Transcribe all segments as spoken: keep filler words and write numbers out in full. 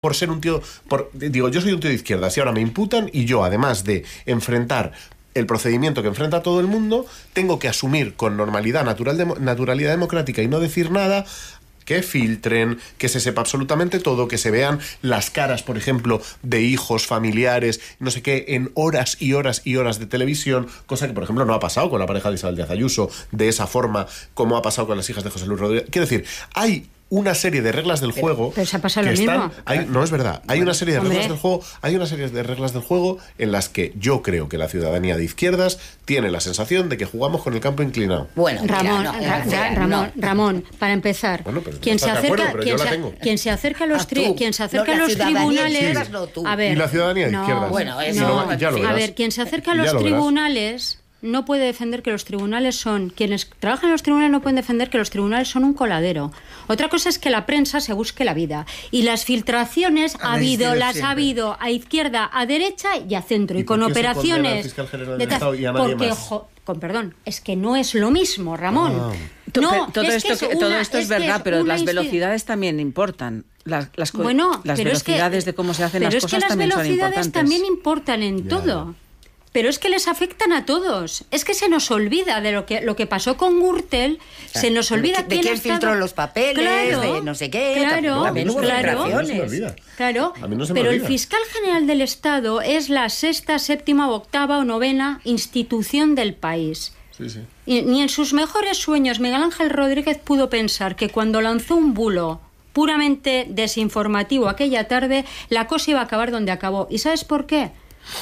por ser un tío, por, digo, yo soy un tío de izquierdas y ahora me imputan y yo, además de enfrentar el procedimiento que enfrenta todo el mundo, tengo que asumir con normalidad, natural de, naturalidad democrática y no decir nada, que filtren, que se sepa absolutamente todo, que se vean las caras, por ejemplo, de hijos, familiares, no sé qué, en horas y horas y horas de televisión, cosa que, por ejemplo, no ha pasado con la pareja de Isabel Díaz Ayuso, de esa forma como ha pasado con las hijas de José Luis Rodríguez. Quiero decir, hay una serie de reglas del juego. Pero, pero se ha pasado que lo están, mismo. hay, no es verdad. Hay una serie de Hombre. reglas del juego. Hay una serie de reglas del juego en las que yo creo que la ciudadanía de izquierdas tiene la sensación de que jugamos con el campo inclinado. Bueno, Ramón, mira, no, Ra- no, Ra- no. Ramón, Ramón, para empezar, Bueno, pero quien no se estás de acerca, acuerdo, pero quien yo la se, tengo. quien se acerca a los Ah, tri- tú. quien se acerca No, a la los ciudadanía tribunales, de izquierdas, no, tú. a ver, Y la ciudadanía de no, izquierdas. Bueno, eso no, no, ya lo a verás. ver, quien se acerca a Y ya los lo verás. tribunales no puede defender que los tribunales son... Quienes trabajan en los tribunales no pueden defender que los tribunales son un coladero. Otra cosa es que la prensa se busque la vida. Y las filtraciones ha habido, las ha habido a izquierda, a derecha y a centro. Y, ¿Y con por qué se condena al operaciones... fiscal general de del tal- Estado y a nadie porque, más? jo- con perdón, es que no es lo mismo, Ramón. Ah. To- No, pero todo es esto, que es que- todo una- esto es, es que verdad, es pero una las insti- velocidades también importan. Las, las, co- Bueno, las pero es que- velocidades de cómo se hacen pero las es cosas que las también son velocidades importantes. también importan en Ya, todo. ya. Pero es que les afectan a todos. Es que se nos olvida de lo que lo que pasó con Gürtel, se nos olvida de quién quién ha estado- filtró los papeles, Claro, de no sé qué, claro, también hubo claro, A mí no se me olvida. claro. A mí no se me Pero el olvida. fiscal general del Estado es la sexta, séptima, octava o novena institución del país. Sí, sí. Y ni en sus mejores sueños Miguel Ángel Rodríguez pudo pensar que cuando lanzó un bulo puramente desinformativo aquella tarde, la cosa iba a acabar donde acabó. ¿Y sabes por qué?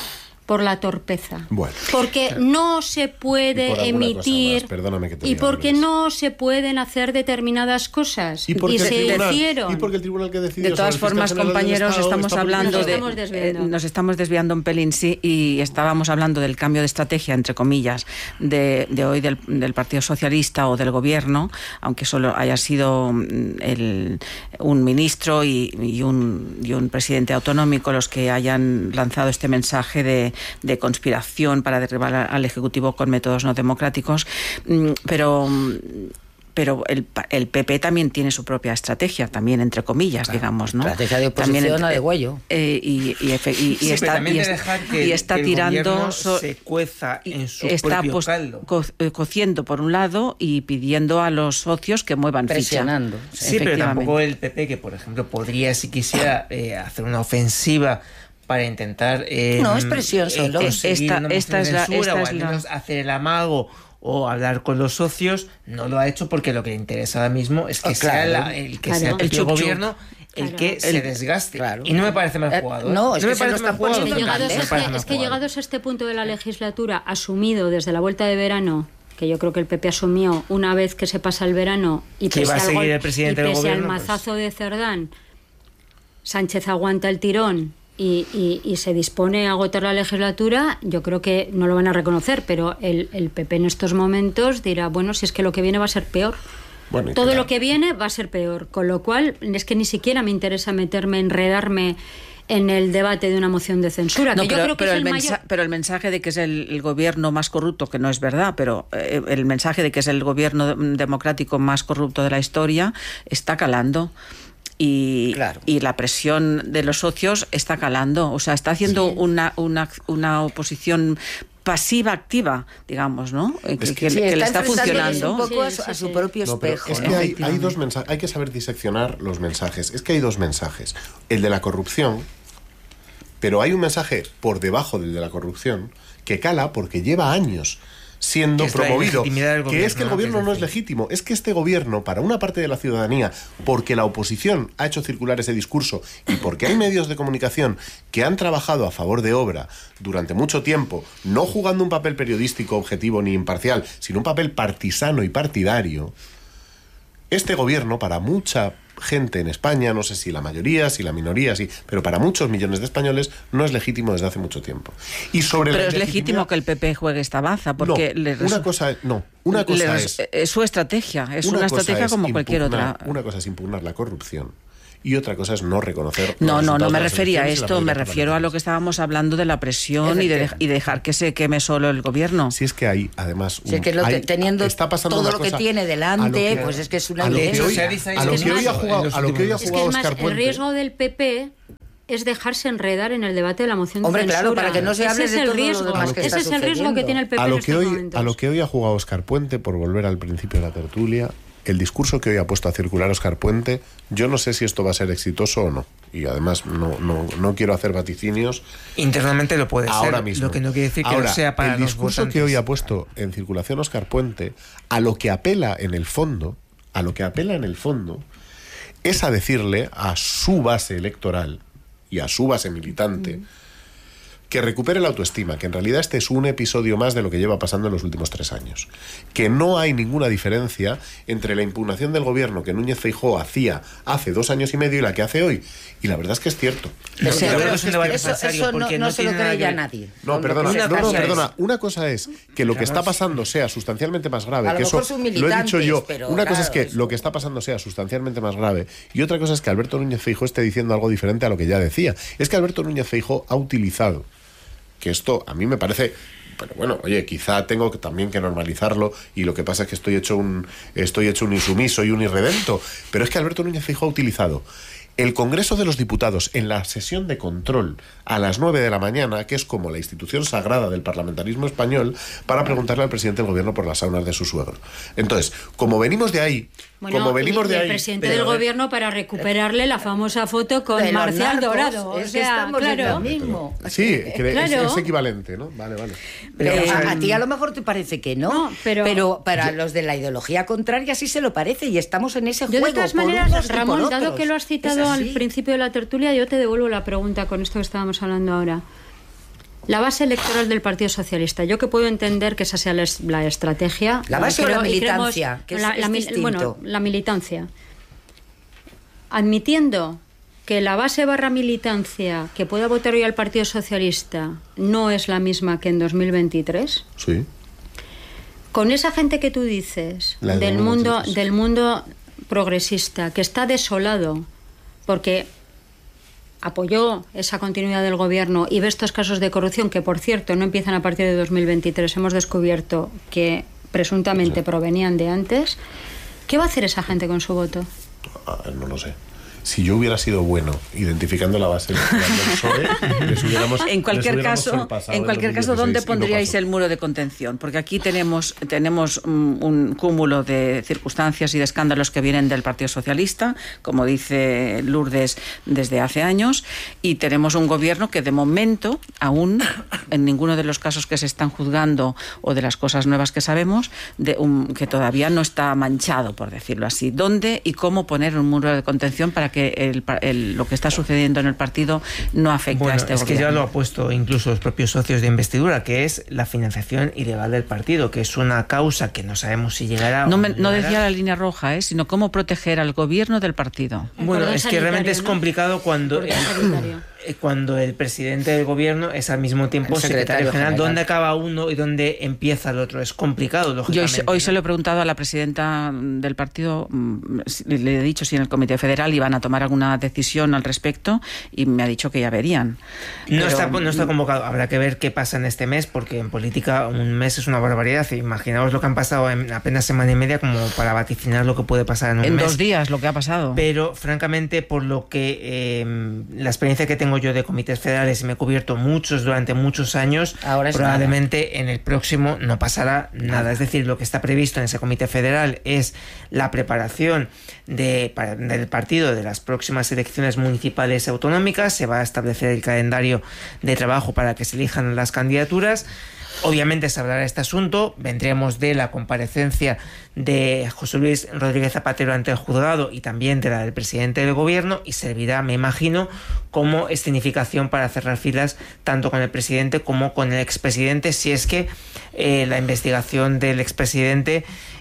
Por la torpeza. Bueno. Porque no se Y por puede alguna emitir cosa más, perdóname que te y diga, porque Lourdes. no se pueden hacer determinadas cosas. ¿Y, porque el se tribunal, hicieron. ¿Y porque el tribunal que decidió De todas sobre el fiscal formas, general del compañeros, Estado estamos está hablando Nos de... estamos desviando. eh, nos estamos desviando un pelín, sí, y estábamos hablando del cambio de estrategia, entre comillas, de, de hoy del, del Partido Socialista o del Gobierno, aunque solo haya sido mm, el, un ministro y, y, un, y un presidente autonómico los que hayan lanzado este mensaje de, de conspiración para derribar al Ejecutivo con métodos no democráticos, mm, pero... Pero el, el P P también tiene su propia estrategia, también entre comillas, Claro, digamos, ¿no? estrategia de oposición También, a degüello. Eh, y, y, efe- y- y Sí, está, pero también y de es- dejar que, y está que el tirando gobierno so- se cueza en su está propio pues, caldo. co- eh, cociendo por un lado y pidiendo a los socios que muevan Presionando. ficha. Sí, pero Efectivamente. tampoco el P P, que por ejemplo podría, si quisiera, eh, hacer una ofensiva para intentar eh, No, es presión solo. conseguir Esta- una moción esta es de la- censura, esta o es al la- menos hacer el amago o hablar con los socios, no lo ha hecho porque lo que le interesa ahora mismo es que Ah, sea claro. la- el que Claro. sea el El propio chup chup. gobierno el Claro. que se desgaste. Claro. Y no me parece mal Eh, jugado. ¿eh? no, es me que se lo parece están mal jugado. Es que poniendo llegados, Me a parece este, mal es que jugado. llegados a este punto de la legislatura, asumido desde la vuelta de verano, que yo creo que el P P asumió una vez que se pasa el verano y Que pese, va a al, seguir gol- el presidente y del pese al gobierno, pues. mazazo de Cerdán, Sánchez aguanta el tirón y, y- y se dispone a agotar la legislatura, yo creo que no lo van a reconocer, pero el, el P P en estos momentos dirá, bueno, si es que lo que viene va a ser peor. Bueno, y Todo claro. lo que viene va a ser peor, con lo cual es que ni siquiera me interesa meterme, enredarme en el debate de una moción de censura, No, que pero, yo creo que pero es el el mensa- mayor... pero el mensaje de que es el, el gobierno más corrupto, que no es verdad, pero eh, el mensaje de que es el gobierno democrático más corrupto de la historia está calando. Y, Claro. y la presión de los socios está calando. O sea, está haciendo una, una, una oposición pasiva activa, digamos, ¿no? Eh, Que, Es que que- Sí, que le está está enfrentándose funcionando. un poco a Sí, su, sí, a su sí. propio No, pero espejo. es ¿no? que hay, hay Efectivamente. dos mensajes, hay que saber diseccionar los mensajes. Es que hay dos mensajes. El de la corrupción, pero hay un mensaje por debajo del de la corrupción que cala porque lleva años siendo Que es la promovido, ilegitimidad del que es que el gobierno, gobierno ¿no? no Es es decir. legítimo, es que este gobierno, para una parte de la ciudadanía, porque la oposición ha hecho circular ese discurso y porque hay medios de comunicación que han trabajado a favor de obra durante mucho tiempo, no jugando un papel periodístico objetivo ni imparcial, sino un papel partisano y partidario, este gobierno, para mucha gente en España, no sé si la mayoría, si la minoría, sí, pero para muchos millones de españoles no es legítimo desde hace mucho tiempo. Y sobre Pero la es legítimo ilegitimidad- que el P P juegue esta baza, porque no, le una resu- cosa no, una le cosa res- es es su estrategia, es una, cosa estrategia es como cualquier impugnar- otra. Una cosa es impugnar la corrupción y otra cosa es no reconocer. No, no, no me refería a esto, me refiero a lo que estábamos hablando de la presión y de, y dejar que se queme solo el gobierno. Si es que hay, además... Si es que lo hay, teniendo está pasando todo lo cosa, que tiene delante, que, pues es que es una a lo que evidencia. hoy, a lo que hoy ha jugado, a lo que hoy ha es jugado que es Óscar más, Puente... El riesgo del P P es dejarse enredar en el debate de la moción de Hombre, censura. claro, para que no se hable ese de es el todo lo riesgo. demás que Ese está es el riesgo que tiene el P P a lo en que estos hoy momentos. A lo que hoy ha jugado Óscar Puente, por volver al principio de la tertulia, el discurso que hoy ha puesto a circular Óscar Puente, yo no sé si esto va a ser exitoso o no. Y además no, no, no quiero hacer vaticinios. Internamente lo puede ahora ser, mismo. Lo que no quiere decir que ahora, no sea para el los discurso votantes. que hoy ha puesto en circulación Óscar Puente, a lo que apela en el fondo, a lo que apela en el fondo, es a decirle a su base electoral y a su base militante mm. que recupere la autoestima, que en realidad este es un episodio más de lo que lleva pasando en los últimos tres años. Que no hay ninguna diferencia entre la impugnación del gobierno que Núñez Feijóo hacía hace dos años y medio y la que hace hoy. Y la verdad es que es cierto. Pero Yo creo que es un debate eso, necesario eso no, porque no, no se lo tiene nada cree que ya ver. nadie. No, perdona, Una no, no, cosa perdona. es- Una cosa es que lo que está pasando sea sustancialmente más grave, A lo que eso mejor son lo he dicho militantes, yo. pero Una cosa claro, es que eso- lo que está pasando sea sustancialmente más grave y otra cosa es que Alberto Núñez Feijóo esté diciendo algo diferente a lo que ya decía. Es que Alberto Núñez Feijóo ha utilizado, que esto a mí me parece, pero bueno, oye, quizá tengo que, también que normalizarlo y lo que pasa es que estoy hecho un estoy hecho un insumiso y un irredento, pero es que Alberto Núñez Feijóo ha utilizado el Congreso de los Diputados en la sesión de control a las nueve de la mañana, que es como la institución sagrada del parlamentarismo español, para preguntarle al presidente del gobierno por las saunas de su suegro. Entonces, como venimos de ahí, Bueno, como venimos y de el ahí... presidente pero, del a ver, gobierno para recuperarle la famosa foto con De los Marcial narcos, Dorado. O es que sea, estamos en claro. lo mismo. Sí, que Claro. es, es equivalente, ¿no? Vale, vale. Pero Pero, a, eh, a ti a lo mejor te parece que no, No, pero- para los de la ideología contraria sí se lo parece y estamos en ese Yo juego. de todas por maneras, unos y por Ramón, dado otros. que lo has Es citado al así. principio de la tertulia, yo te devuelvo la pregunta con esto que estábamos hablando ahora. La base electoral del Partido Socialista. Yo que puedo entender que esa sea la, es- la estrategia. La base o la Creo- y militancia, que es- la, es la mil- distinto. Bueno, la militancia. Admitiendo que la base barra militancia que pueda votar hoy al Partido Socialista no es la misma que en dos mil veintitrés, Sí. con esa gente que tú dices La de del dos mil mundo veintitrés. del mundo progresista que está desolado porque apoyó esa continuidad del gobierno y ve estos casos de corrupción que, por cierto, no empiezan a partir de dos mil veintitrés, hemos descubierto que presuntamente Sí. provenían de antes. ¿Qué va a hacer esa gente con su voto? Ah, no lo sé. Si yo hubiera sido bueno identificando la base electoral del P S O E, les hubiéramos En cualquier les hubiéramos caso, sorpasado en cualquier dos mil caso, ¿dónde dieciséis y no pondríais pasó. el muro de contención? Porque aquí tenemos tenemos un, un cúmulo de circunstancias y de escándalos que vienen del Partido Socialista, como dice Lourdes, desde hace años, y tenemos un gobierno que de momento, aún en ninguno de los casos que se están juzgando o de las cosas nuevas que sabemos, de un, que todavía no está manchado, por decirlo así. ¿Dónde y cómo poner un muro de contención para que el, el, lo que está sucediendo en el partido no afecte Bueno, a este es que ya gobierno? lo ha puesto incluso los propios socios de investidura, que es la financiación ilegal del partido, que es una causa que no sabemos si llegará No, o me- no llegará. decía la línea roja, ¿eh? sino cómo proteger al gobierno del partido. El Bueno, cordón es que realmente es sanitario, ¿no? complicado cuando, Cordón sanitario. eh, cuando el presidente del gobierno es al mismo tiempo El secretario, secretario general. general. ¿Dónde acaba uno y dónde empieza el otro? Es complicado, Yo hoy, lógicamente. se- hoy se ¿no? lo he preguntado a la presidenta del partido, mm, si- le he dicho si en el Comité Federal iban a tomar alguna decisión al respecto y me ha dicho que ya verían. No, Pero, está, no está convocado. Habrá que ver qué pasa en este mes, porque en política un mes es una barbaridad. Imaginaos lo que han pasado en apenas semana y media como para vaticinar lo que puede pasar en un en mes. dos días lo que ha pasado. Pero, francamente, por lo que eh, la experiencia que tengo yo de comités federales, y me he cubierto muchos durante muchos años, Ahora es probablemente en el próximo no pasará nada. Es decir, lo que está previsto en ese comité federal es la preparación de, para- del partido de las próximas elecciones municipales y autonómicas. Se va a establecer el calendario de trabajo para que se elijan las candidaturas. Obviamente se hablará de este asunto, vendremos de la comparecencia de José Luis Rodríguez Zapatero ante el juzgado y también de la del presidente del gobierno, y servirá, me imagino, como escenificación para cerrar filas tanto con el presidente como con el expresidente, si es que eh, la investigación del expresidente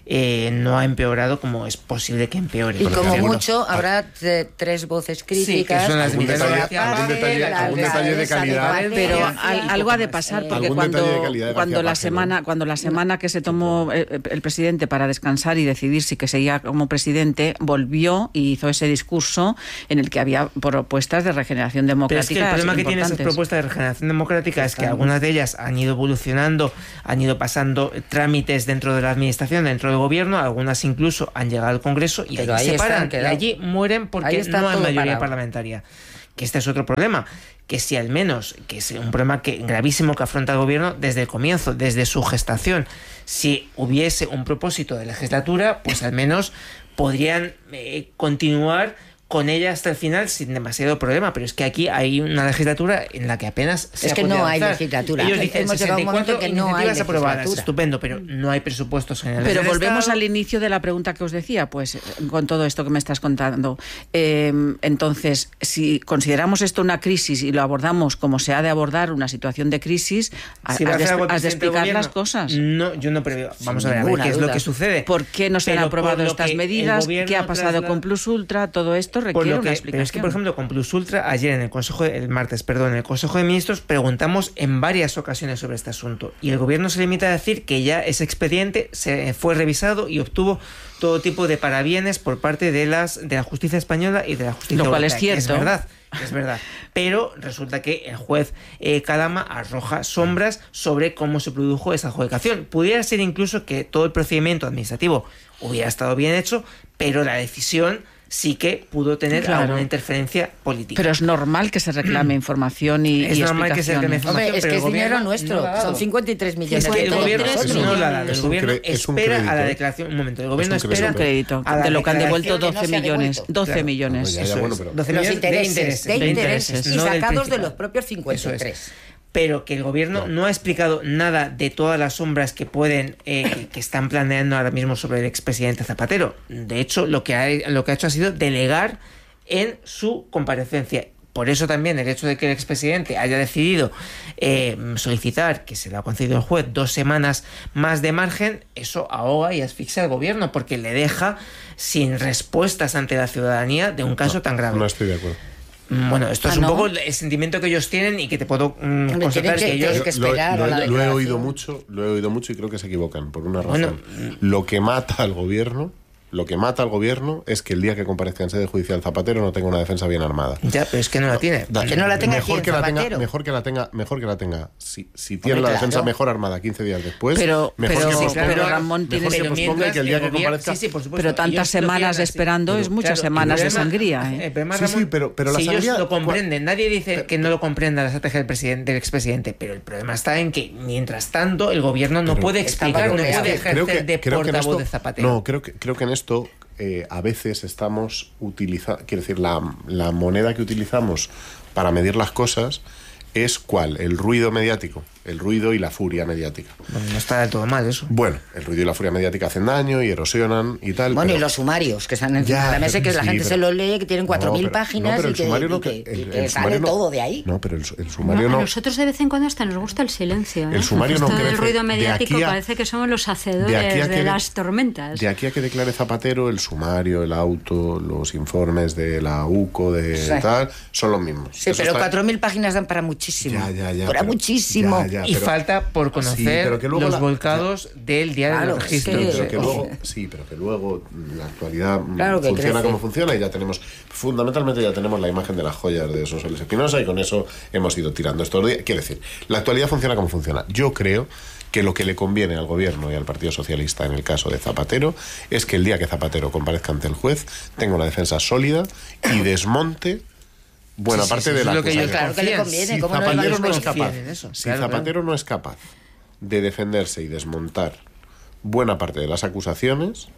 eh, no ha empeorado como es posible que empeore. Y como seguro. mucho habrá t- tres voces críticas. Sí, que son las de Algún detalle- García algún Párez, detalle- la algún alcaldesa detalle de calidad. Valencia, Pero Valencia, al- y poco algo ha de más. pasar, Eh, porque Algún cuando, detalle de calidad de cuando García la Page, semana ¿no? cuando la semana que se tomó el, el presidente para descansar y decidir si que seguía como presidente, volvió y hizo ese discurso en el que había propuestas de regeneración Pero democrática. es que el problema que tiene esas importantes. propuestas de regeneración democrática es que algunas de ellas han ido evolucionando, han ido pasando trámites dentro de la administración, dentro del gobierno, algunas incluso han llegado al Congreso y Pero allí ahí se están, paran, y quedado. allí mueren Ahí porque está no hay todo mayoría parado. parlamentaria. Que este es otro problema, que si al menos, que es un problema que gravísimo que afronta el gobierno desde el comienzo, desde su gestación, si hubiese un propósito de legislatura, pues al menos podrían eh, continuar con ella hasta el final sin demasiado problema, pero es que aquí hay una legislatura en la que apenas se Es ha que podido no hay avanzar. legislatura. Ellos dicen Hemos llegado a un momento sesenta y cuatro que no hay iniciativas aprobadas, legislatura. estupendo, pero no hay presupuestos generales Pero del volvemos Estado. al inicio de la pregunta que os decía, pues eh, con todo esto que me estás contando. Eh, entonces, si consideramos esto una crisis y lo abordamos como se ha de abordar una situación de crisis, Si va a has, de, hacer algo el has de presidente del explicar gobierno, las cosas. No, yo no preveo. Vamos a ver, a ver ninguna qué es lo duda. que sucede. ¿Por qué no se han Pero aprobado por lo estas que el medidas? gobierno ¿Qué ha pasado trasla- con Plus Ultra? Todo esto Por requiere lo una que, explicación. pero es que, por ejemplo, con Plus Ultra, ayer en el Consejo, el martes, perdón, en el Consejo de Ministros, preguntamos en varias ocasiones sobre este asunto. Y el gobierno se limita a decir que ya ese expediente se fue revisado y obtuvo todo tipo de parabienes por parte de las de la justicia española y de la justicia Lo cual es europea, que cierto. Es verdad. Es verdad, pero resulta que el juez eh, Kadama arroja sombras sobre cómo se produjo esa adjudicación. Pudiera ser incluso que todo el procedimiento administrativo hubiera estado bien hecho, pero la decisión sí que pudo tener Claro. alguna interferencia política. Pero es normal que se reclame información y, Es y normal que se reclame explicaciones. información. Hombre, es pero que el es dinero gobierno nuestro. no lo ha dado. Son cincuenta y tres millones Es que el de gobierno euros. no lo ha dado. Es El un gobierno cre- es un espera a la crédito. declaración. Un momento, el gobierno Es un espera crédito, a la de lo que han declaración devuelto que no doce se ha millones. devuelto. doce Claro. millones. Ya, ya, Eso bueno, es. pero- doce Los millones intereses, de intereses, de de intereses, intereses, y no del sacados de principal. los propios cincuenta y tres. Eso es. Pero que el gobierno no. no ha explicado nada de todas las sombras que pueden eh, que, que están planeando ahora mismo sobre el expresidente Zapatero. De hecho, lo que ha, lo que ha hecho ha sido delegar en su comparecencia. Por eso también el hecho de que el expresidente haya decidido eh, solicitar, que se le ha concedido el juez, dos semanas más de margen, eso ahoga y asfixia al gobierno, porque le deja sin respuestas ante la ciudadanía de un caso No, tan grave. No estoy de acuerdo. Bueno, esto Ah, es un ¿no? poco el sentimiento que ellos tienen y que te puedo mm, Hombre, constatar tienen que, que- ellos... que Lo- esperar lo, a la lo he declaración. oído mucho, lo he oído mucho y creo que se equivocan por una razón. Bueno, lo que mata al gobierno, lo que mata al gobierno es que el día que comparezca en sede judicial Zapatero no tenga una defensa bien armada. Ya, pero es que no la tiene. Da- Que no la tenga mejor aquí, que la Zapatero. tenga, mejor que la tenga, mejor que la tenga. Si, si tiene Hombre, la claro. defensa mejor armada quince días después, Pero- mejor pero- que posponga, pero Ramón, mejor tienes- que Pero posponga y mientras que el día el que gobierno- comparezca. sí, sí, por supuesto, Pero tantas ellos lo semanas quieren así. esperando es Pero, muchas claro, semanas el de problema- sangría. ¿eh? el problema, Sí, Ramón, sí, pero- pero la si sangría- ellos lo comprenden, nadie dice que no lo comprenda la estrategia del presidente, del expresidente, pero el problema está en que mientras tanto el gobierno no Pero- puede Está explicar, no bloqueado. puede ejercer de creo que en portavoz esto, de Zapatero. no, creo que creo que en esto eh, a veces estamos utilizando, quiero decir, la, la moneda que utilizamos para medir las cosas es ¿cuál? El ruido mediático, el ruido y la furia mediática. Bueno, no está del todo mal eso. Bueno, el ruido y la furia mediática hacen daño y erosionan y tal. Bueno, pero- y los sumarios, que están encima Ya, de la mesa, pero- que la sí, gente pero- se lo lee, que tienen cuatro mil No, pero- páginas no, pero y el que, sumario y no- que- el- y el que sumario sale no- todo de ahí. No, pero el, el No, sumario a no. nosotros de vez en cuando hasta nos gusta el silencio. ¿eh? El sumario no Esto del crece. ruido De mediático aquí a- parece que somos los de hacedores aquí de, a que de- las tormentas. De aquí a que declare Zapatero, el sumario, el auto, los informes de la U C O, de Sí. tal, son los mismos. Sí, Eso pero está- cuatro mil páginas dan para muchísimo. Ya, ya, ya, para pero- muchísimo. ya, ya. Y pero- falta por Sí, conocer pero que luego los la- volcados del diario Claro, de es registro. que- pero que Ojo. luego, sí, pero que luego la actualidad mm, Claro que funciona crece. como funciona y ya tenemos, fundamentalmente ya tenemos la imagen de las joyas de esos Soles Espinosa y con eso hemos ido tirando estos días. Quiero decir, la actualidad funciona como funciona. Yo creo que lo que le conviene al gobierno y al Partido Socialista en el caso de Zapatero es que el día que Zapatero comparezca ante el juez tenga una defensa sólida y desmonte buena Sí, sí, parte sí, de eso la es lo que ellos acusación. Claro que le confían. conviene, Si ¿cómo no le va a Zapatero no es confían capaz, en eso? si Claro, Zapatero no es capaz de defenderse y desmontar buena parte de las acusaciones,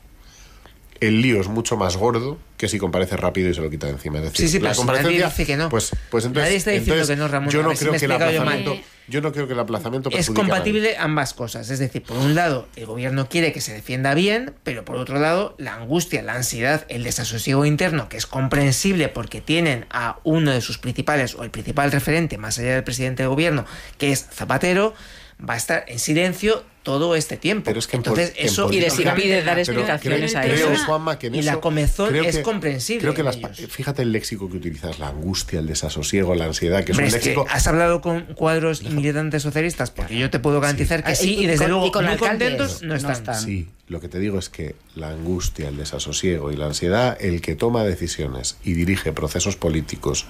el lío es mucho más gordo que si comparece rápido y se lo quita de encima. Es decir, Sí, sí, la pero si nadie comparecencia, dice que no. Pues, pues entonces, Nadie está diciendo entonces, que no, Ramón, yo a no ver si creo me he que el explicado yo mal. aplazamiento, yo no creo que el aplazamiento Es perjudique a nadie. compatible ambas cosas. Es decir, por un lado, el gobierno quiere que se defienda bien, pero por otro lado, la angustia, la ansiedad, el desasosiego interno, que es comprensible porque tienen a uno de sus principales, o el principal referente, más allá del presidente del gobierno, que es Zapatero, va a estar en silencio todo este tiempo. Pero es que entonces en, eso en y les impide dar pero explicaciones creo, a creo, ellos. Juanma, que en y eso, la comezón creo es que, comprensible. Creo que las, ellos. fíjate el léxico que utilizas, la angustia, el desasosiego, la ansiedad, que es Hombre, un es léxico. que ¿has hablado con cuadros y militantes socialistas? Porque yo te puedo garantizar sí. que Ah, sí, y y desde con, luego y con muy alcaldes contentos no no están. están. Sí, lo que te digo es que la angustia, el desasosiego y la ansiedad, el que toma decisiones y dirige procesos políticos,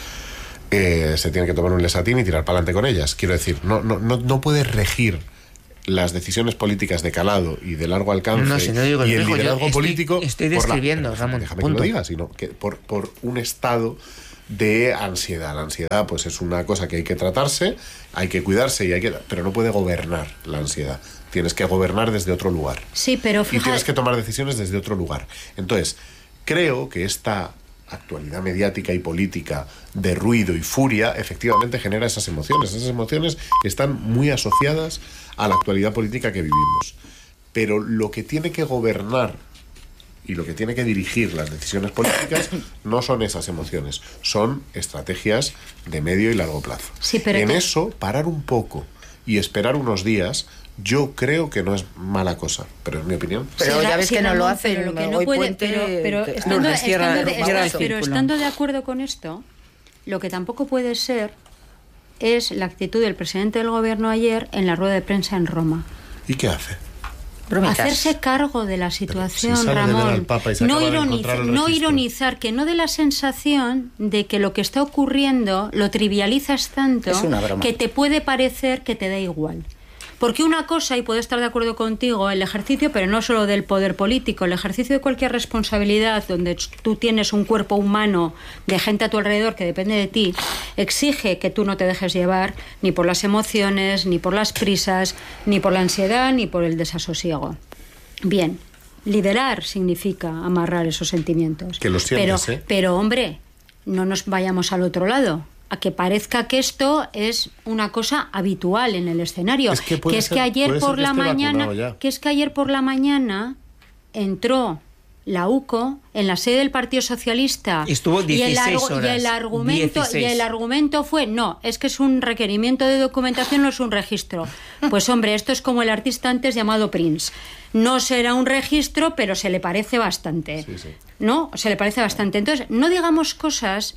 eh, se tiene que tomar un lesatín y tirar para adelante con ellas. Quiero decir, no, no, no, no puedes regir las decisiones políticas de calado y de largo alcance No, si no digo y el reflejo, liderazgo yo estoy- político estoy por la- describiendo, pero Ramón, déjame punto. que lo diga, sino que por, por un estado de ansiedad. La ansiedad pues es una cosa que hay que tratarse, hay que cuidarse y hay que, pero no puede gobernar la ansiedad. Tienes que gobernar desde otro lugar. Sí, pero Y fíjate, tienes que tomar decisiones desde otro lugar. Entonces, creo que esta actualidad mediática y política de ruido y furia efectivamente genera esas emociones. Esas emociones están muy asociadas a la actualidad política que vivimos. Pero lo que tiene que gobernar y lo que tiene que dirigir las decisiones políticas no son esas emociones, son estrategias de medio y largo plazo. Sí, pero en que- eso, parar un poco y esperar unos días, yo creo que no es mala cosa, pero es mi opinión. Pero Sí, ya ves sí, que no lo Ramón, hacen. pero lo que no Hoy puede- Puente, pero- pero que- estando- Lourdes, cierra- estando de- cierra el está- pero círculo. estando de acuerdo con esto, lo que tampoco puede ser es la actitud del presidente del gobierno ayer en la rueda de prensa en Roma. ¿Y qué hace? Bromitas. Hacerse cargo de la situación, si sale de ver Ramón. al Papa y se No, acaba de ironiz- encontrar el no registro. ironizar, que no dé la sensación de que lo que está ocurriendo lo trivializas tanto Es una broma. que te puede parecer que te da igual. Porque una cosa, y puedo estar de acuerdo contigo, el ejercicio, pero no solo del poder político, el ejercicio de cualquier responsabilidad donde tú tienes un cuerpo humano de gente a tu alrededor que depende de ti, exige que tú no te dejes llevar ni por las emociones, ni por las prisas, ni por la ansiedad, ni por el desasosiego. Bien, liderar significa amarrar esos sentimientos. Que los pero, sientes, ¿eh? pero, hombre, no nos vayamos al otro lado. A que parezca que esto es una cosa habitual en el escenario. Es que puede es ser- que ayer puede ser por que la esté mañana, vacunado ya. que es que ayer por la mañana entró la U C O en la sede del Partido Socialista Estuvo y el, dieciséis argu- y horas. el argumento y dieciséis. el argumento fue no, es que es un requerimiento de documentación, no es un registro. Pues hombre, esto es como el artista antes llamado Prince. No será un registro, pero se le parece bastante. Sí, sí. ¿No? Se le parece bastante. Entonces, no digamos cosas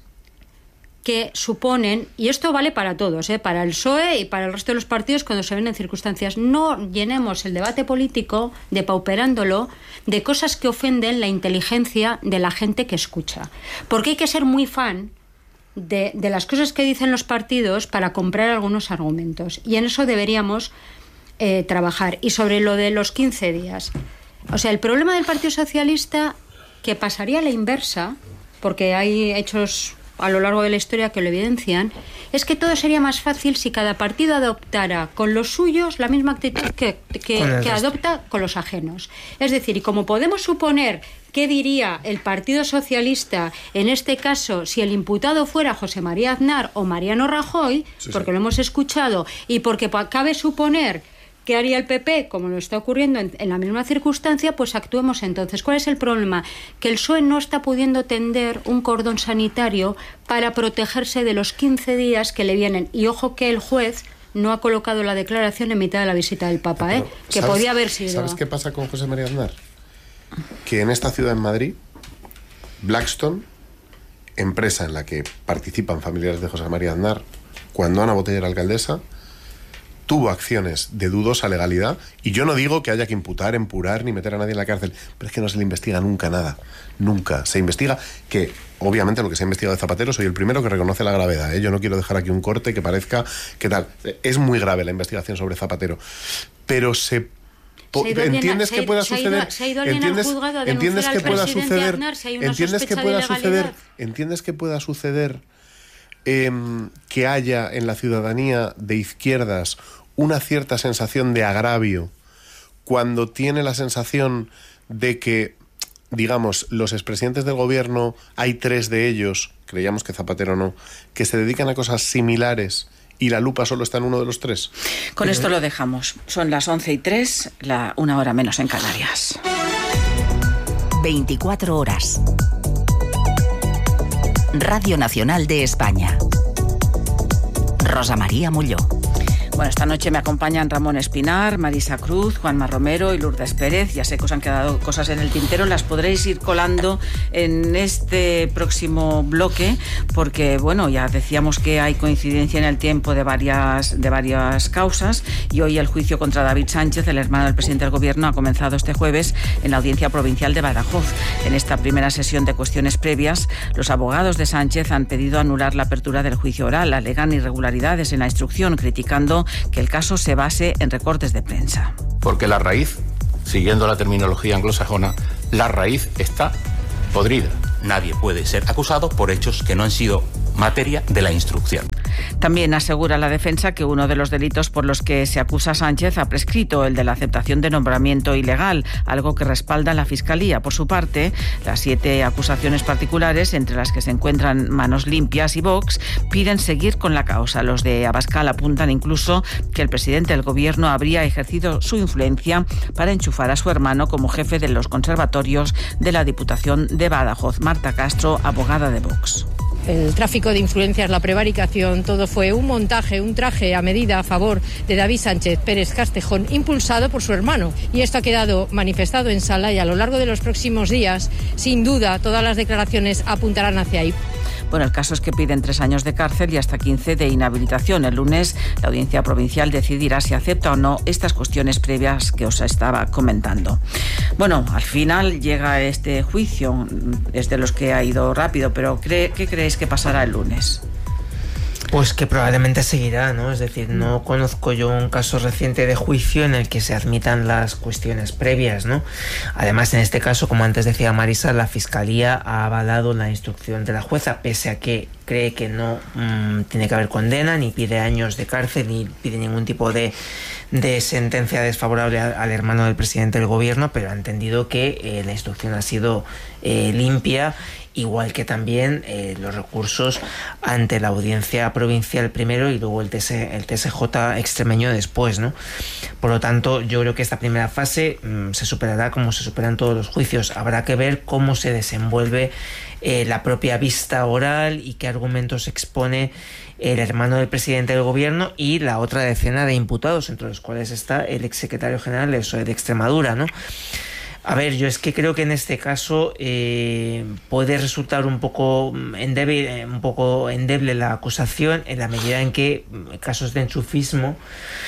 que suponen, y esto vale para todos, ¿eh? Para el P S O E y para el resto de los partidos cuando se ven en circunstancias, no llenemos el debate político depauperándolo de cosas que ofenden la inteligencia de la gente que escucha. Porque hay que ser muy fan de, de las cosas que dicen los partidos para comprar algunos argumentos. Y en eso deberíamos eh, trabajar. Y sobre lo de los quince días. O sea, el problema del Partido Socialista, que pasaría a la inversa, porque hay hechos a lo largo de la historia que lo evidencian, es que todo sería más fácil si cada partido adoptara con los suyos la misma actitud que, que, Con el que resto. adopta con los ajenos. Es decir, y como podemos suponer qué diría el Partido Socialista en este caso si el imputado fuera José María Aznar o Mariano Rajoy, Sí, porque sí. lo hemos escuchado, y porque pa- cabe suponer ¿qué haría el P P? Como lo está ocurriendo en, en la misma circunstancia, pues actuemos entonces. ¿Cuál es el problema? Que el P S O E no está pudiendo tender un cordón sanitario para protegerse de los quince días que le vienen. Y ojo que el juez no ha colocado la declaración en mitad de la visita del Papa, ¿eh? Pero, Que ¿sabes- podía haber sido. ¿Sabes qué pasa con José María Aznar? Que en esta ciudad, en Madrid, Blackstone, empresa en la que participan familiares de José María Aznar, cuando Ana Botella era alcaldesa, tuvo acciones de dudosa legalidad, y yo no digo que haya que imputar, empurar ni meter a nadie en la cárcel, pero es que no se le investiga nunca nada, nunca. Se investiga que, obviamente, lo que se ha investigado de Zapatero, soy el primero que reconoce la gravedad, ¿eh? Yo no quiero dejar aquí un corte que parezca que tal. Es muy grave la investigación sobre Zapatero, pero se... po- Se ha ido alguien a- ¿Entiendes se que ha- pueda se ha ido- suceder? se ha ido alguien al ¿Entiendes, juzgado a entiendes denunciar que al pueda presidente suceder? Aznar si hay una ¿Entiendes que sospecha de pueda ilegalidad? suceder? ¿Entiendes que pueda suceder em, que haya en la ciudadanía de izquierdas una cierta sensación de agravio cuando tiene la sensación de que, digamos, los expresidentes del gobierno, hay tres de ellos, creíamos que Zapatero no, que se dedican a cosas similares y la lupa solo está en uno de los tres? Con esto lo dejamos. Son las once y tres, la una hora menos en Canarias. veinticuatro horas. Radio Nacional de España. Rosa María Mulló. Bueno, esta noche me acompañan Ramón Espinar, Marisa Cruz, Juanma Romero y Lourdes Pérez. Ya sé que os han quedado cosas en el tintero, las podréis ir colando en este próximo bloque, porque, bueno, ya decíamos que hay coincidencia en el tiempo de varias, de varias causas, y hoy el juicio contra David Sánchez, el hermano del presidente del Gobierno, ha comenzado este jueves en la Audiencia Provincial de Badajoz. En esta primera sesión de cuestiones previas, los abogados de Sánchez han pedido anular la apertura del juicio oral. Alegan irregularidades en la instrucción, criticando que el caso se base en recortes de prensa. Porque la raíz, siguiendo la terminología anglosajona, la raíz está podrida. Nadie puede ser acusado por hechos que no han sido materia de la instrucción. También asegura la defensa que uno de los delitos por los que se acusa a Sánchez ha prescrito, el de la aceptación de nombramiento ilegal, algo que respalda la Fiscalía. Por su parte, las siete acusaciones particulares, entre las que se encuentran Manos Limpias y Vox, piden seguir con la causa. Los de Abascal apuntan incluso que el presidente del Gobierno habría ejercido su influencia para enchufar a su hermano como jefe de los conservatorios de la Diputación de Badajoz. Marta Castro, abogada de Vox. El tráfico de influencias, la prevaricación, todo fue un montaje, un traje a medida a favor de David Sánchez Pérez Castejón, impulsado por su hermano. Y esto ha quedado manifestado en sala, y a lo largo de los próximos días, sin duda, todas las declaraciones apuntarán hacia ahí. Bueno, el caso es que piden tres años de cárcel y hasta quince de inhabilitación. El lunes la Audiencia Provincial decidirá si acepta o no estas cuestiones previas que os estaba comentando. Bueno, al final llega este juicio, es de los que ha ido rápido, pero ¿qué creéis que pasará el lunes? Pues que probablemente seguirá, ¿no? Es decir, no conozco yo un caso reciente de juicio en el que se admitan las cuestiones previas, ¿no? Además, en este caso, como antes decía Marisa, la Fiscalía ha avalado la instrucción de la jueza, pese a que cree que no mmm, tiene que haber condena, ni pide años de cárcel, ni pide ningún tipo de, de sentencia desfavorable al, al hermano del presidente del Gobierno, pero ha entendido que eh, la instrucción ha sido eh, limpia, igual que también eh, los recursos ante la Audiencia Provincial primero y luego el, T S, el T S J extremeño después, ¿no? Por lo tanto, yo creo que esta primera fase mmm, se superará como se superan todos los juicios. Habrá que ver cómo se desenvuelve eh, la propia vista oral y qué argumentos expone el hermano del presidente del Gobierno y la otra decena de imputados, entre los cuales está el exsecretario general del P S O E de Extremadura, ¿no? A ver, yo es que creo que en este caso eh, puede resultar un poco endeble, un poco endeble la acusación, en la medida en que casos de enchufismo,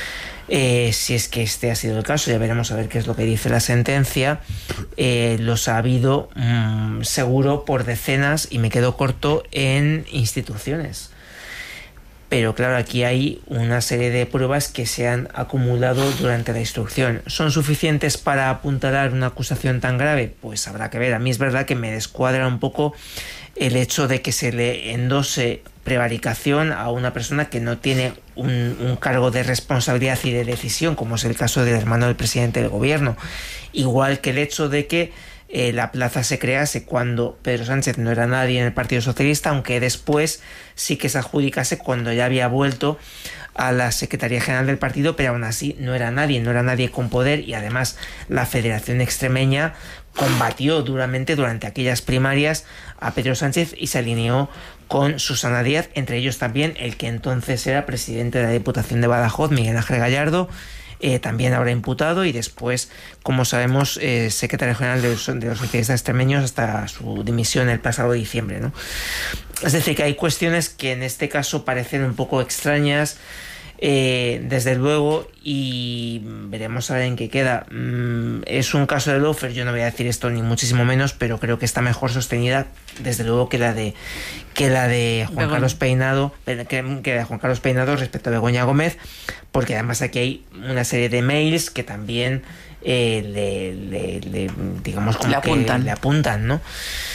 eh, si es que este ha sido el caso, ya veremos a ver qué es lo que dice la sentencia, eh, los ha habido mmm, seguro por decenas, y me quedo corto en instituciones. Pero claro, aquí hay una serie de pruebas que se han acumulado durante la instrucción. ¿Son suficientes para apuntalar una acusación tan grave? Pues habrá que ver. A mí es verdad que me descuadra un poco el hecho de que se le endose prevaricación a una persona que no tiene un, un cargo de responsabilidad y de decisión, como es el caso del hermano del presidente del Gobierno. Igual que el hecho de que Eh, la plaza se crease cuando Pedro Sánchez no era nadie en el Partido Socialista, aunque después sí que se adjudicase cuando ya había vuelto a la Secretaría General del partido, pero aún así no era nadie, no era nadie con poder, y además la Federación Extremeña combatió duramente durante aquellas primarias a Pedro Sánchez y se alineó con Susana Díaz, entre ellos también el que entonces era presidente de la Diputación de Badajoz, Miguel Ángel Gallardo, Eh, también habrá imputado, y después, como sabemos, eh, secretario general de los, de los socialistas extremeños hasta su dimisión el pasado diciembre, ¿no? Es decir, que hay cuestiones que en este caso parecen un poco extrañas, eh, desde luego, y veremos a ver en qué queda. Mm, es un caso de lawfare, yo no voy a decir esto ni muchísimo menos, pero creo que está mejor sostenida, desde luego, que la de que la de Juan Begoña. Carlos Peinado, que, que la de Juan Carlos Peinado respecto a Begoña Gómez, porque además aquí hay una serie de mails que también eh, le, le, le digamos como le apuntan. que le apuntan, ¿no?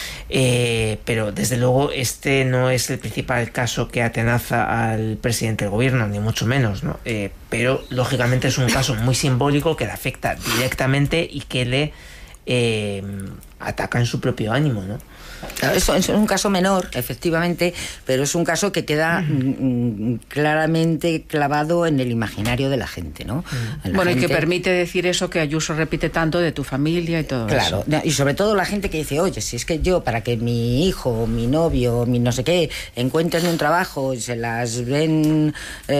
Eh, pero desde luego este no es el principal caso que atenaza al presidente del Gobierno, ni mucho menos, ¿no? Eh, pero lógicamente es un caso muy simbólico que le afecta directamente y que le eh, ataca en su propio ánimo, ¿no? Eso es un caso menor, efectivamente, pero es un caso que queda mm, claramente clavado en el imaginario de la gente, ¿no? La bueno, gente... y que permite decir eso que Ayuso repite tanto de tu familia y todo claro, eso. Claro, y sobre todo la gente que dice, oye, si es que yo, para que mi hijo, mi novio, mi no sé qué, encuentren un trabajo, se las ven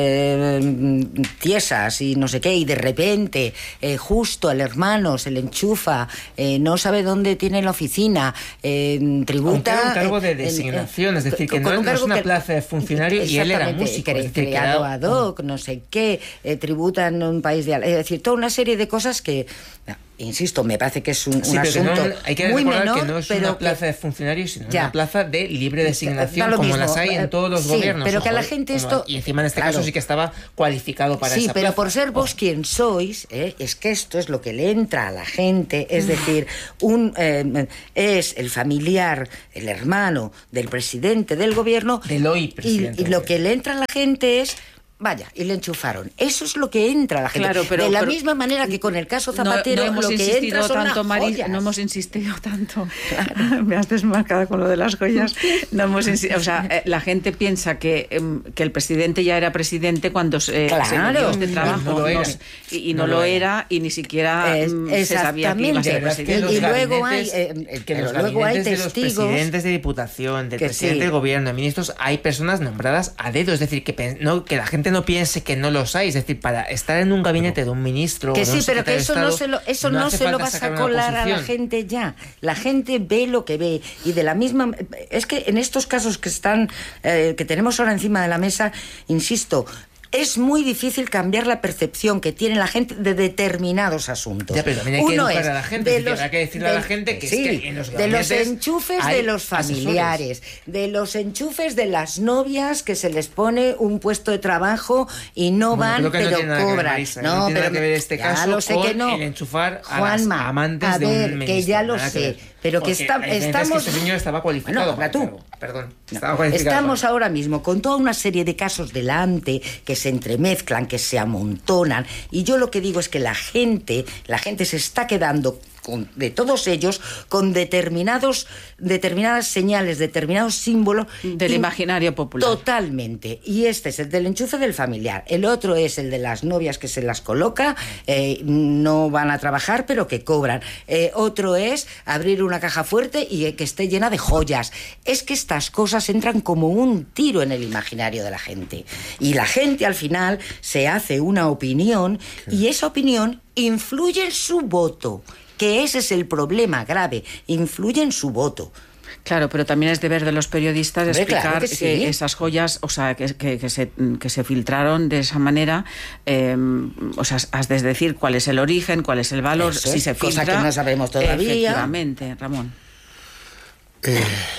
eh, tiesas y no sé qué, y de repente, eh, justo al hermano se le enchufa, eh, no sabe dónde tiene la oficina, eh, tributa... Aunque era un cargo de designación, eh, es decir, que no, no es una que, plaza de funcionario y él era músico. Cre, es decir, creado que era... ad hoc, no sé qué, eh, tributa en un país de... Es decir, toda una serie de cosas que... Insisto, me parece que es un, sí, un asunto no, hay que muy recordar menor, que no es pero una plaza que, de funcionarios, sino ya, una plaza de libre designación, como mismo, las hay en todos los sí, gobiernos. Pero ojo, que a la gente esto... Y encima en este claro, caso sí que estaba cualificado para sí, esa plaza. Sí, pero por ser vos ojo. Quien sois, eh, es que esto es lo que le entra a la gente, es decir, un eh, es el familiar, el hermano del presidente del gobierno, del hoy presidente. Y, y lo que le entra a la gente es... Vaya, y le enchufaron. Eso es lo que entra a la gente. Claro, pero, de la pero, misma manera que con el caso Zapatero, no, no hemos lo que entra son tanto, las Mari, no hemos insistido tanto. Me has desmarcado con lo de las joyas. No hemos insistido, o sea, eh, la gente piensa que, eh, que el presidente ya era presidente cuando eh, claro. se dio este trabajo. No lo era. y, y no, no lo era. era y ni siquiera es, se sabía que iba a ser presidente. Y, y luego hay, eh, que los luego hay testigos, testigos de los presidentes de diputación, del presidente sí. del gobierno, de ministros, hay personas nombradas a dedo. Es decir, que, no, que la gente no piense que no los hay, es decir, para estar en un gabinete de un ministro que o de sí, un pero que eso Estado, no se lo, eso no, no se lo vas a colar a la gente ya. La gente ve lo que ve y de la misma es que en estos casos que están eh, que tenemos ahora encima de la mesa, insisto, es muy difícil cambiar la percepción que tiene la gente de determinados asuntos. Ya, pero también hay que Uno educar es a la gente, de es decir, los, habrá que decirle de, a la gente que, sí, es que en los de los enchufes de los familiares, asesores. de los enchufes de las novias que se les pone un puesto de trabajo y no bueno, van, pero no cobran. Marisa, no, no tiene pero nada que ver este caso lo sé con que no. el enchufar a Juanma, las amantes a ver, de un ministro. que ya lo sé, pero que está, estamos... Es que este señor estaba cualificado. Bueno, tú. Perdón. No, estaba cualificado estamos para... ahora mismo con toda una serie de casos delante que se entremezclan, que se amontonan, y yo lo que digo es que la gente, la gente se está quedando con, de todos ellos con determinados determinadas señales, determinados símbolos del in, imaginario popular. Totalmente. Y este es el del enchufe del familiar. El otro es el de las novias que se las coloca, eh, no van a trabajar pero que cobran. Eh, otro es abrir una caja fuerte y eh, que esté llena de joyas. Es que estas cosas entran como un tiro en el imaginario de la gente. Y la gente al final se hace una opinión y esa opinión influye en su voto. Que ese es el problema grave, influye en su voto. Claro, pero también es deber de los periodistas Hombre, explicar claro que, que, sí. que esas joyas, o sea, que, que, que, se, que se filtraron de esa manera, eh, o sea, has de decir cuál es el origen, cuál es el valor, Eso si es, se filtra. cosa que no sabemos todavía. Efectivamente, Ramón. Eh,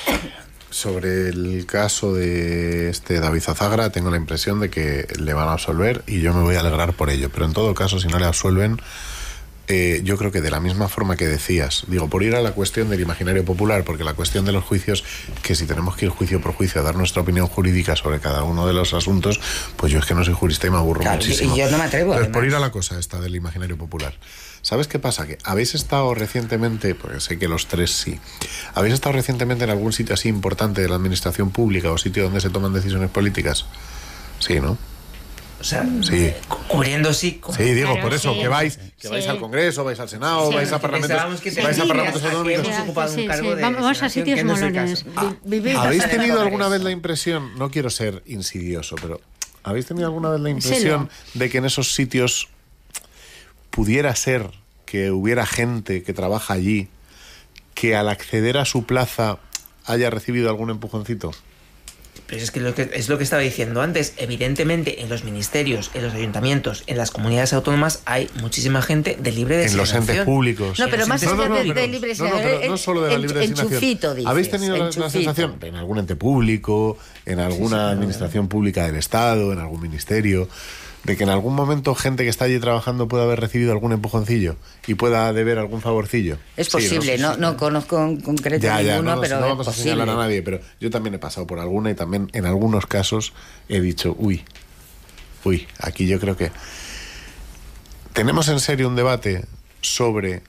sobre el caso de este David Zazagra, tengo la impresión de que le van a absolver y yo me voy a alegrar por ello, pero en todo caso, si no le absuelven, Eh, yo creo que de la misma forma que decías, digo, por ir a la cuestión del imaginario popular, porque la cuestión de los juicios, que si tenemos que ir juicio por juicio a dar nuestra opinión jurídica sobre cada uno de los asuntos, pues yo es que no soy jurista y me aburro claro, muchísimo. Y yo no me atrevo. Entonces, por ir a la cosa esta del imaginario popular, ¿sabes qué pasa? Que habéis estado recientemente, porque sé que los tres sí, habéis estado recientemente en algún sitio así importante de la administración pública o sitio donde se toman decisiones políticas. Sí, ¿no? O sea, sí. cubriendo sí. Sí, digo, claro, por eso, sí. que vais, que sí. vais al Congreso, vais al Senado, sí. vais a parlamentos, que vais a parlamentos autonómicos. hemos ocupado sí, un cargo sí. de Vamos a sitios molones. ¿Habéis tenido alguna vez la impresión, no quiero ser insidioso, pero ¿habéis tenido alguna vez la impresión sí, de que en esos sitios pudiera ser que hubiera gente que trabaja allí que al acceder a su plaza haya recibido algún empujoncito? Pero es que, lo que es lo que estaba diciendo antes. Evidentemente, en los ministerios, en los ayuntamientos, en las comunidades autónomas hay muchísima gente de libre designación. En los entes públicos. No, pero más allá no, no, de, pero, de libre designación. No, no, pero no solo de la libre designación. Enchufito, dices. ¿Habéis tenido la, la sensación en algún ente público, en alguna sí, sí, administración pública del Estado, en algún ministerio, de que en algún momento gente que está allí trabajando pueda haber recibido algún empujoncillo y pueda deber algún favorcillo? Es posible, sí, no, no, sí, no, no conozco en concreto ya, ya, ninguno, no, pero no es vamos posible. a señalar a nadie, pero yo también he pasado por alguna y también en algunos casos he dicho, uy, uy, aquí yo creo que tenemos en serio un debate sobre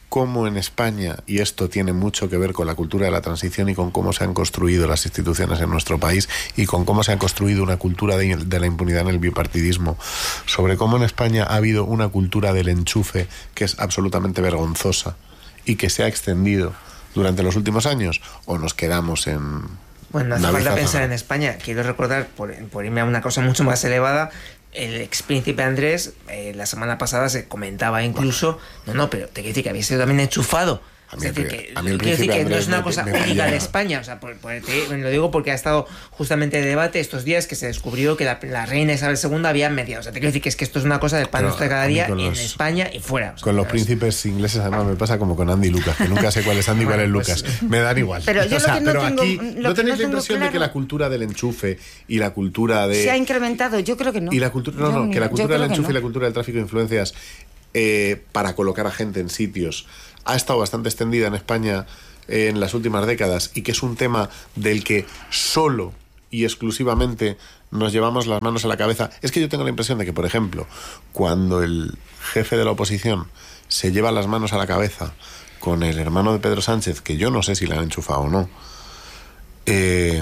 cómo en España, y esto tiene mucho que ver con la cultura de la transición y con cómo se han construido las instituciones en nuestro país y con cómo se ha construido una cultura de, de la impunidad en el bipartidismo, sobre cómo en España ha habido una cultura del enchufe que es absolutamente vergonzosa y que se ha extendido durante los últimos años, o nos quedamos en... Bueno, no hace falta pensar en España. Quiero recordar, por, por irme a una cosa mucho más elevada, el ex príncipe Andrés, eh, la semana pasada se comentaba incluso, no, no, pero te quiero decir que había sido también enchufado. A mí, es decir, que, a mí el quiero decir que no es una me, cosa me, única me de España. O sea, por, por, te, lo digo porque ha estado justamente de debate estos días que se descubrió que la, la reina Isabel segunda había mediado. O sea, te quiero decir que es que esto es una cosa del pan nuestro de cada día en los, España y fuera. O sea, con los príncipes ingleses, además, me pasa como con Andy y Lucas, que nunca sé cuál es Andy y cuál es Lucas. Pues, me dan igual. Pero yo o sea, lo que no pero tengo, aquí lo no tenéis no la impresión claro, de que la cultura del enchufe y la cultura de... se ha incrementado, yo creo que no. Y la cultura, no, yo, no, que la cultura del enchufe no. y la cultura del tráfico de influencias eh, para colocar a gente en sitios ha estado bastante extendida en España en las últimas décadas y que es un tema del que solo y exclusivamente nos llevamos las manos a la cabeza. Es que yo tengo la impresión de que, por ejemplo, cuando el jefe de la oposición se lleva las manos a la cabeza con el hermano de Pedro Sánchez, que yo no sé si le han enchufado o no, eh,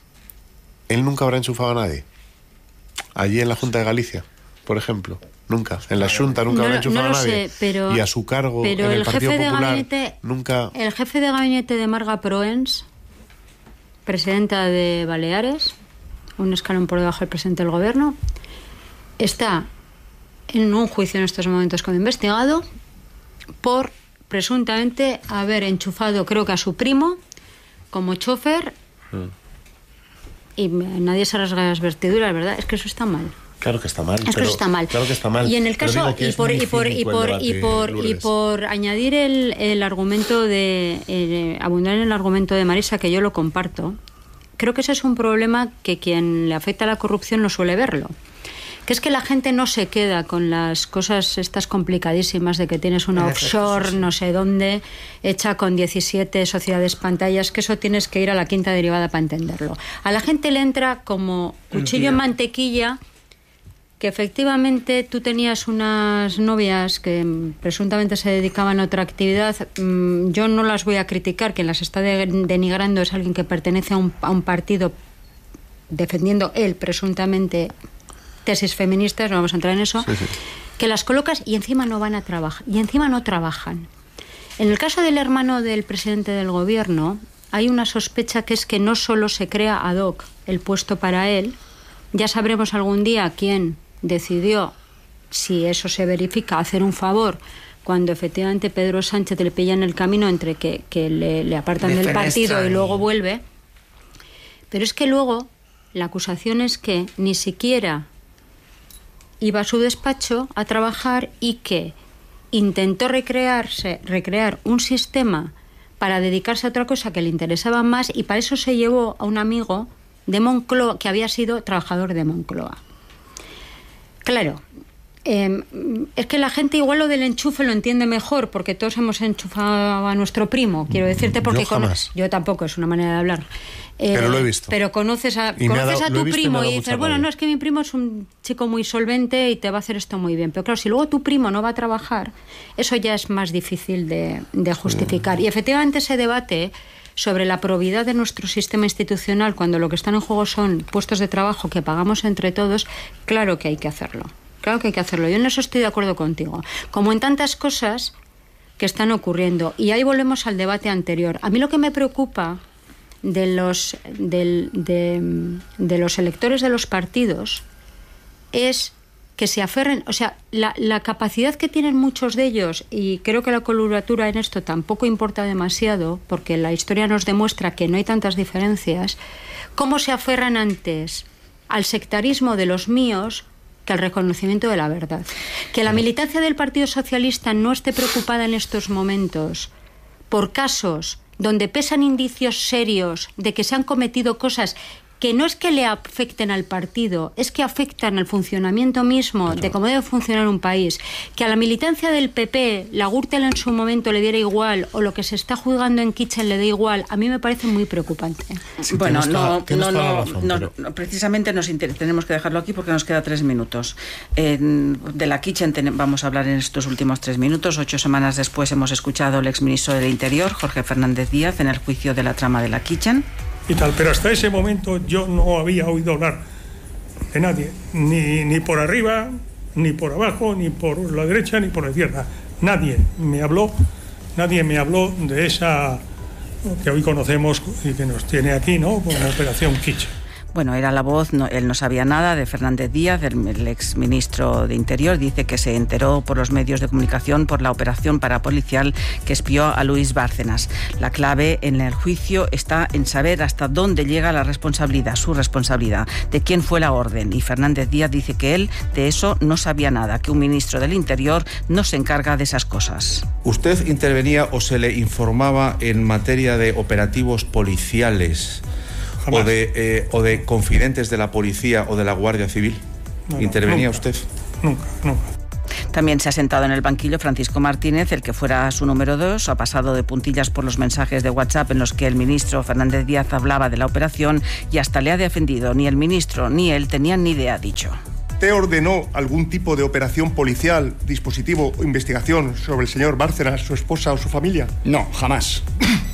él nunca habrá enchufado a nadie. Allí en la Junta de Galicia, por ejemplo. Nunca. En la Xunta nunca no, habrá enchufado no a nadie. Sé, pero, y a su cargo pero en el, el Partido jefe Popular de gabinete, nunca... El jefe de gabinete de Marga Proens, presidenta de Baleares, un escalón por debajo del presidente del gobierno, está en un juicio en estos momentos como investigado por presuntamente haber enchufado, creo que a su primo, como chofer, mm. y nadie se rasga las vestiduras, ¿verdad? Es que eso está mal. Claro que está mal. Es que pero, eso está mal. Claro que está mal. Y en el caso, y por, y, por, y, por, debate, y, por, y por añadir el, el argumento de, eh, abundar en el argumento de Marisa, que yo lo comparto, creo que ese es un problema que quien le afecta a la corrupción no suele verlo. Que es que la gente no se queda con las cosas estas complicadísimas de que tienes una offshore, no sé dónde, hecha con diecisiete sociedades pantallas, que eso tienes que ir a la quinta derivada para entenderlo. A la gente le entra como cuchillo en mantequilla que efectivamente tú tenías unas novias que presuntamente se dedicaban a otra actividad. Yo no las voy a criticar, quien las está denigrando es alguien que pertenece a un, a un partido defendiendo él presuntamente tesis feministas, no vamos a entrar en eso, sí, sí. que las colocas y encima no van a trabajar, y encima no trabajan. En el caso del hermano del presidente del gobierno, hay una sospecha que es que no solo se crea ad hoc el puesto para él, ya sabremos algún día quién decidió, si eso se verifica, hacer un favor cuando efectivamente Pedro Sánchez le pilla en el camino entre que, que le, le apartan de del partido y luego vuelve. Pero es que luego la acusación es que ni siquiera iba a su despacho a trabajar y que intentó recrearse, recrear un sistema para dedicarse a otra cosa que le interesaba más, y para eso se llevó a un amigo de Moncloa que había sido trabajador de Moncloa. Claro, eh, es que la gente igual lo del enchufe lo entiende mejor, porque todos hemos enchufado a nuestro primo, quiero decirte, porque yo, con... yo tampoco, es una manera de hablar. Eh, pero lo he visto. Pero conoces a, conoces dado, a tu primo y, y dices, bueno, rabia. no, es que mi primo es un chico muy solvente y te va a hacer esto muy bien. Pero claro, si luego tu primo no va a trabajar, eso ya es más difícil de, de justificar. Sí. Y efectivamente ese debate sobre la probidad de nuestro sistema institucional, cuando lo que están en juego son puestos de trabajo que pagamos entre todos, claro que hay que hacerlo. Claro que hay que hacerlo. Yo en eso estoy de acuerdo contigo. Como en tantas cosas que están ocurriendo. Y ahí volvemos al debate anterior. A mí lo que me preocupa de los, de, de, de los electores de los partidos es que se aferren, o sea, la, la capacidad que tienen muchos de ellos, y creo que la coloratura en esto tampoco importa demasiado, porque la historia nos demuestra que no hay tantas diferencias, cómo se aferran antes al sectarismo de los míos que al reconocimiento de la verdad. Que la militancia del Partido Socialista no esté preocupada en estos momentos por casos donde pesan indicios serios de que se han cometido cosas que no es que le afecten al partido, es que afectan al funcionamiento mismo claro. de cómo debe funcionar un país. Que a la militancia del P P, la Gürtel en su momento le diera igual, o lo que se está juzgando en Kitchen le dé igual, a mí me parece muy preocupante. Sí, bueno, no, no, no, razón, no, pero... no, precisamente nos inter- tenemos que dejarlo aquí porque nos queda tres minutos. Eh, de la Kitchen ten- vamos a hablar en estos últimos tres minutos. Ocho semanas después hemos escuchado al exministro del Interior, Jorge Fernández Díaz, en el juicio de la trama de la Kitchen. Y tal, pero hasta ese momento yo no había oído hablar de nadie, ni, ni por arriba, ni por abajo, ni por la derecha, ni por la izquierda. Nadie me habló, nadie me habló de esa que hoy conocemos y que nos tiene aquí, ¿no? Con la Operación Kitchen. Bueno, era la voz, no, él no sabía nada de Fernández Díaz, el, el exministro de Interior. Dice que se enteró por los medios de comunicación por la operación parapolicial que espió a Luis Bárcenas. La clave en el juicio está en saber hasta dónde llega la responsabilidad, su responsabilidad, de quién fue la orden. Y Fernández Díaz dice que él de eso no sabía nada, que un ministro del Interior no se encarga de esas cosas. ¿Usted intervenía o se le informaba en materia de operativos policiales? O de, eh, o de confidentes de la policía o de la Guardia Civil? No, no, ¿Intervenía nunca, usted? Nunca, nunca. También se ha sentado en el banquillo Francisco Martínez, el que fuera su número dos. Ha pasado de puntillas por los mensajes de WhatsApp en los que el ministro Fernández Díaz hablaba de la operación y hasta le ha defendido. Ni el ministro ni él tenían ni idea, ha dicho. ¿Usted ordenó algún tipo de operación policial, dispositivo o investigación sobre el señor Bárcenas, su esposa o su familia? No, jamás.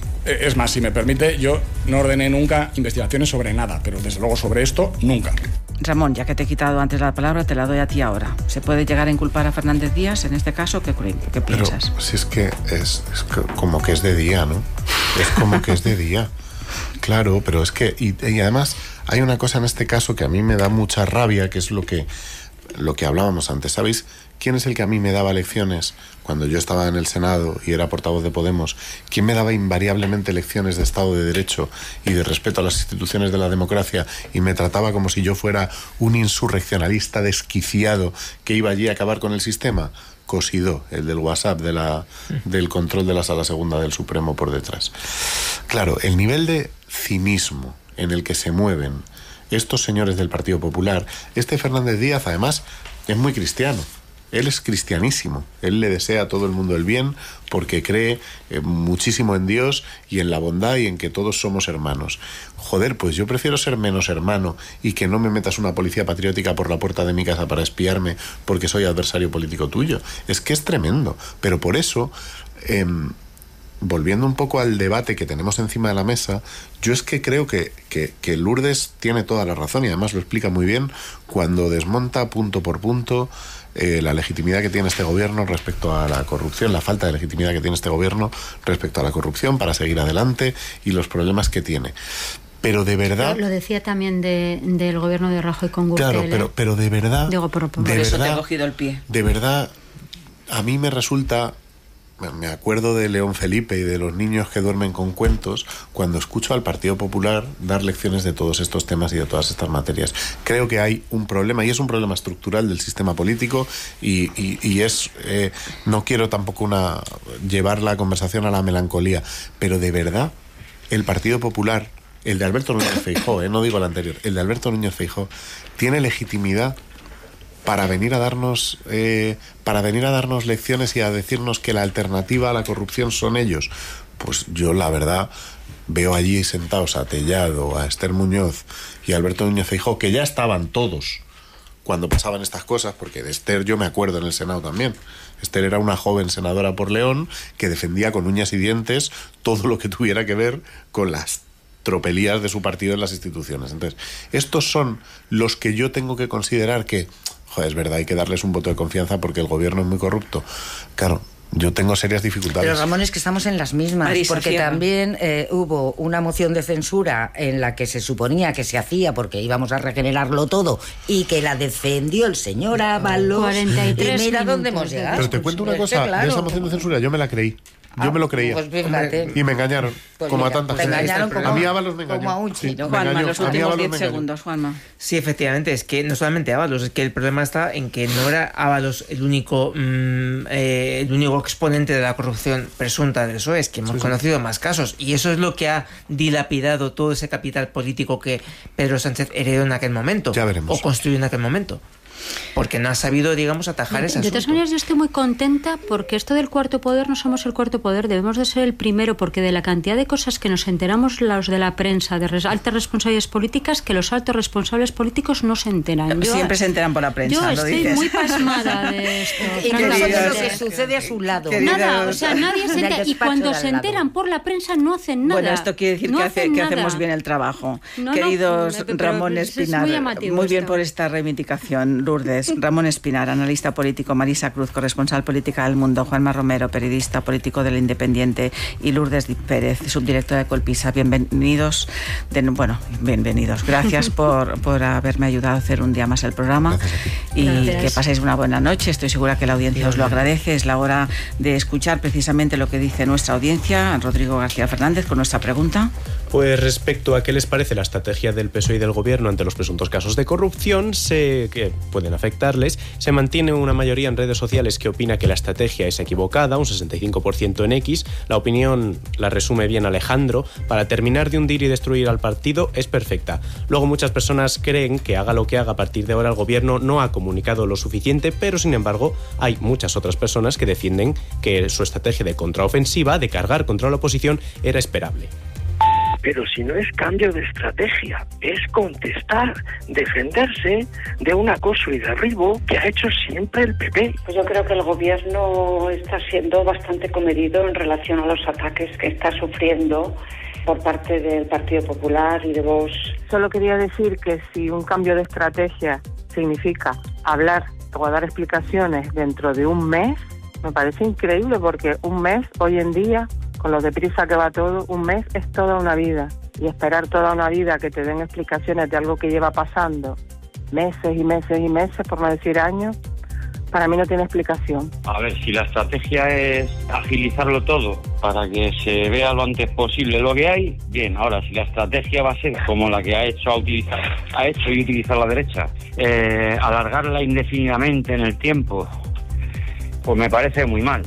Es más, si me permite, yo no ordené nunca investigaciones sobre nada, pero desde luego sobre esto, nunca. Ramón, ya que te he quitado antes la palabra, te la doy a ti ahora. ¿Se puede llegar a inculpar a Fernández Díaz en este caso? ¿Qué, qué piensas? Pero si es que es, es que como que es de día, ¿no? Es como que es de día. Claro, pero es que... Y, y además hay una cosa en este caso que a mí me da mucha rabia, que es lo que, lo que hablábamos antes. ¿Sabéis quién es el que a mí me daba lecciones cuando yo estaba en el Senado y era portavoz de Podemos? ¿Quién me daba invariablemente lecciones de Estado de Derecho y de respeto a las instituciones de la democracia y me trataba como si yo fuera un insurreccionalista desquiciado que iba allí a acabar con el sistema? Cosidó, el del WhatsApp, de la, del control de la Sala Segunda del Supremo por detrás. Claro, el nivel de cinismo en el que se mueven estos señores del Partido Popular, este Fernández Díaz además es muy cristiano. Él es cristianísimo, él le desea a todo el mundo el bien porque cree eh, muchísimo en Dios y en la bondad y en que todos somos hermanos. Joder, pues yo prefiero ser menos hermano y que no me metas una policía patriótica por la puerta de mi casa para espiarme porque soy adversario político tuyo. Es que es tremendo, pero por eso... Eh, volviendo un poco al debate que tenemos encima de la mesa, yo es que creo que, que, que Lourdes tiene toda la razón y además lo explica muy bien cuando desmonta punto por punto eh, la legitimidad que tiene este gobierno respecto a la corrupción, la falta de legitimidad que tiene este gobierno respecto a la corrupción para seguir adelante y los problemas que tiene. Pero de verdad... Lo decía también de, del gobierno de Rajoy con Gürtel. Claro, pero, pero de verdad... Digo, por, por, de por eso verdad, te he cogido el pie. De verdad, a mí me resulta... Me acuerdo de León Felipe y de los niños que duermen con cuentos cuando escucho al Partido Popular dar lecciones de todos estos temas y de todas estas materias. Creo que hay un problema, y es un problema estructural del sistema político, y, y, y es... Eh, no quiero tampoco una llevar la conversación a la melancolía, pero de verdad, el Partido Popular, el de Alberto Núñez Feijóo, eh, no digo el anterior, el de Alberto Núñez Feijóo, tiene legitimidad para venir a darnos eh, para venir a darnos lecciones y a decirnos que la alternativa a la corrupción son ellos. Pues yo la verdad veo allí sentados a Tellado, a Esther Muñoz y a Alberto Núñez Feijóo, que ya estaban todos cuando pasaban estas cosas, porque de Esther yo me acuerdo en el Senado también. Esther era una joven senadora por León que defendía con uñas y dientes todo lo que tuviera que ver con las tropelías de su partido en las instituciones. Entonces, estos son los que yo tengo que considerar que, joder, es verdad, hay que darles un voto de confianza porque el gobierno es muy corrupto. Claro, yo tengo serias dificultades. Pero Ramón, es que estamos en las mismas, Marisa, porque cierra. también eh, hubo una moción de censura en la que se suponía que se hacía porque íbamos a regenerarlo todo y que la defendió el señor Ábalos. cuarenta y tres y mira minutos, dónde hemos llegado. Pero te cuento una Es que, cosa, claro, de esa moción de censura yo me la creí. Yo me lo creía. Pues fíjate. Y me engañaron. Pues como mira, a tanta te gente. engañaron como- a mí Ábalos me engañó. como a un Sí, chino. me Juanma, engañó. los A mí últimos Ábalos diez me engañó. segundos, Juanma. Sí, efectivamente, es que no solamente Ábalos, es que el problema está en que no era Ábalos el único mm, eh, el único exponente de la corrupción presunta del P S O E, es que hemos Sí, sí. conocido más casos, y eso es lo que ha dilapidado todo ese capital político que Pedro Sánchez heredó en aquel momento, Ya veremos. o construyó en aquel momento, porque no ha sabido, digamos, atajar ese De todas asunto. maneras, yo estoy muy contenta porque esto del cuarto poder no somos el cuarto poder, debemos de ser el primero, porque de la cantidad de cosas que nos enteramos los de la prensa, de res- altas responsabilidades políticas, que los altos responsables políticos no se enteran. Yo- Siempre se enteran por la prensa, Yo lo estoy dices. muy pasmada de esto. Incluso de lo francamente. que sucede a su lado. Nada, o sea, nadie se En el entera. Y despacho cuando de al se lado. enteran por la prensa no hacen nada. Bueno, esto quiere decir No que, hace- hacen que nada. hacemos bien el trabajo. No, no, Queridos pero- pero Ramón es muy Espinar, llamativo muy bien esto. por esta reivindicación, Lourdes. Ramón Espinar, analista político, Marisa Cruz, corresponsal política del Mundo, Juanma Romero, periodista político del Independiente, y Lourdes Di Pérez, subdirectora de Colpisa. Bienvenidos, de, bueno, bienvenidos. Gracias por, por haberme ayudado a hacer un día más el programa y Gracias. que paséis una buena noche. Estoy segura que la audiencia os lo agradece. Es la hora de escuchar precisamente lo que dice nuestra audiencia. Rodrigo García Fernández con nuestra pregunta. Pues respecto a qué les parece la estrategia del P S O E y del Gobierno ante los presuntos casos de corrupción se, que pueden afectarles, se mantiene una mayoría en redes sociales que opina que la estrategia es equivocada, un sesenta y cinco por ciento en X. La opinión la resume bien Alejandro: para terminar de hundir y destruir al partido es perfecta. Luego muchas personas creen que haga lo que haga a partir de ahora el Gobierno no ha comunicado lo suficiente, pero sin embargo hay muchas otras personas que defienden que su estrategia de contraofensiva, de cargar contra la oposición, era esperable. Pero si no es cambio de estrategia, es contestar, defenderse de un acoso y derribo que ha hecho siempre el P P. Pues yo creo que el gobierno está siendo bastante comedido en relación a los ataques que está sufriendo por parte del Partido Popular y de Vox. Solo quería decir que si un cambio de estrategia significa hablar o dar explicaciones dentro de un mes, me parece increíble, porque un mes hoy en día, con lo deprisa que va todo, un mes es toda una vida. Y esperar toda una vida que te den explicaciones de algo que lleva pasando meses y meses y meses, por no decir años, para mí no tiene explicación. A ver, si la estrategia es agilizarlo todo para que se vea lo antes posible lo que hay, bien. Ahora, si la estrategia va a ser como la que ha hecho, a utilizar, ha hecho y utilizar la derecha, eh, alargarla indefinidamente en el tiempo, pues me parece muy mal.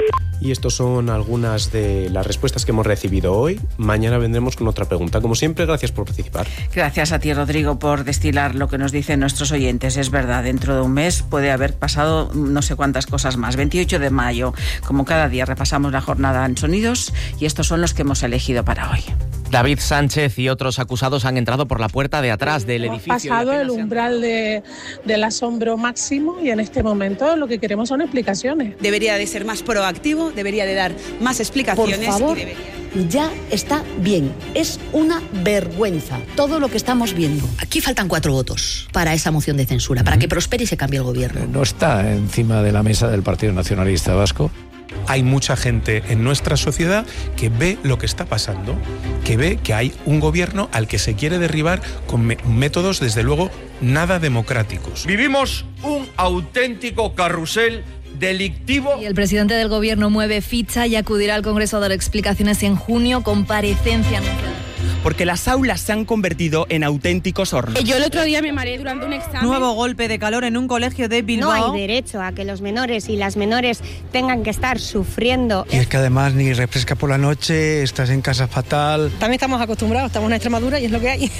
Y estas son algunas de las respuestas que hemos recibido hoy. Mañana vendremos con otra pregunta. Como siempre, gracias por participar. Gracias a ti, Rodrigo, por destilar lo que nos dicen nuestros oyentes. Es verdad, dentro de un mes puede haber pasado no sé cuántas cosas más. veintiocho de mayo, como cada día, repasamos la jornada en sonidos y estos son los que hemos elegido para hoy. David Sánchez y otros acusados han entrado por la puerta de atrás del edificio. Hemos pasado el umbral de, del asombro máximo y en este momento lo que queremos son explicaciones. Debería de ser más proactivo, debería de dar más explicaciones. Por favor, y debería... ya está bien. Es una vergüenza todo lo que estamos viendo. Aquí faltan cuatro votos para esa moción de censura, para que prospere y se cambie el gobierno. No está encima de la mesa del Partido Nacionalista Vasco. Hay mucha gente en nuestra sociedad que ve lo que está pasando, que ve que hay un gobierno al que se quiere derribar con me- métodos, desde luego, nada democráticos. Vivimos un auténtico carrusel delictivo. Y el presidente del gobierno mueve ficha y acudirá al Congreso a dar explicaciones en junio, comparecencia anunciada. Porque las aulas se han convertido en auténticos hornos. Yo el otro día me mareé durante un examen. Nuevo golpe de calor en un colegio de Bilbao. No hay derecho a que los menores y las menores tengan que estar sufriendo. Y es que además ni refresca por la noche, estás en casa fatal. También estamos acostumbrados, estamos en Extremadura y es lo que hay.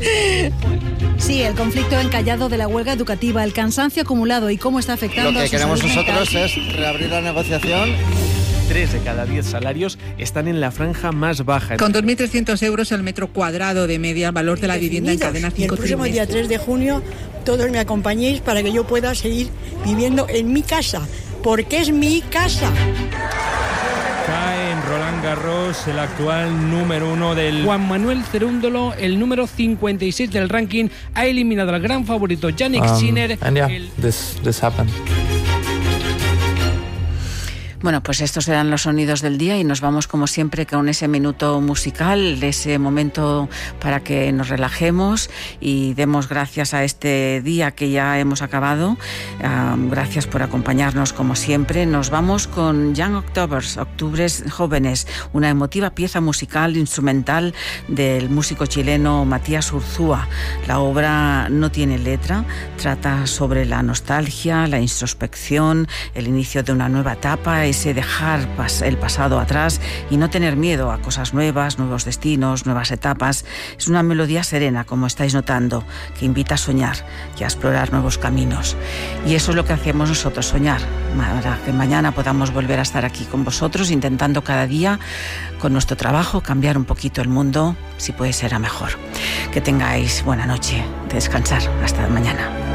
Sí, el conflicto encallado de la huelga educativa, el cansancio acumulado y cómo está afectando Lo a que su queremos salud nosotros mental. es reabrir la negociación. Tres de cada diez salarios están en la franja más baja. Con dos mil trescientos euros el metro cuadrado de media, valor de la vivienda en cadena Y el cinco próximo día tres de junio todos me acompañéis para que yo pueda seguir viviendo en mi casa, porque es mi casa. Cae en Roland Garros el actual número uno del Juan Manuel Cerúndolo, el número cincuenta y seis del ranking, ha eliminado al gran favorito Jannik Um, Sinner. and yeah, el... this, this happened. Bueno, pues estos eran los sonidos del día y nos vamos como siempre con ese minuto musical, ese momento para que nos relajemos y demos gracias a este día que ya hemos acabado. Um, gracias por acompañarnos como siempre. Nos vamos con Young Octobers, Octubres Jóvenes, una emotiva pieza musical instrumental del músico chileno Matías Urzúa. La obra no tiene letra, trata sobre la nostalgia, la introspección, el inicio de una nueva etapa, ese dejar el pasado atrás y no tener miedo a cosas nuevas, nuevos destinos, nuevas etapas. Es una melodía serena, como estáis notando, que invita a soñar y a explorar nuevos caminos. Y eso es lo que hacemos nosotros, soñar, para que mañana podamos volver a estar aquí con vosotros, intentando cada día, con nuestro trabajo, cambiar un poquito el mundo, si puede ser a mejor. Que tengáis buena noche, descansar. Hasta mañana.